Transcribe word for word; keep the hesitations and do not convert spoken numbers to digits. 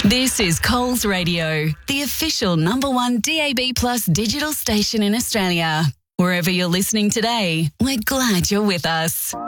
This is Coles Radio, the official number one D A B Plus digital station in Australia. Wherever you're listening today, we're glad you're with us.